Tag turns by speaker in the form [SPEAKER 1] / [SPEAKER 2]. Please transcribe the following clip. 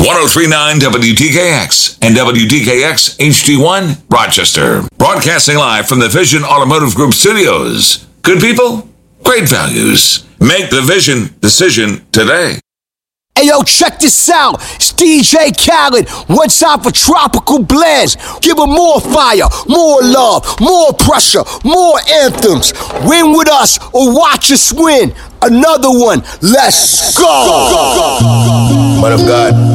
[SPEAKER 1] 1039 WTKX and WTKX HD1 Rochester. Broadcasting live from the Vision Automotive Group studios. Good people, great values. Make the Vision decision today.
[SPEAKER 2] Hey, yo, check this out. It's DJ Khaled. One time for Tropical Blends. Give them more fire, more love, more pressure, more anthems. Win with us or watch us win. Another one. Let's go.
[SPEAKER 3] Man of God,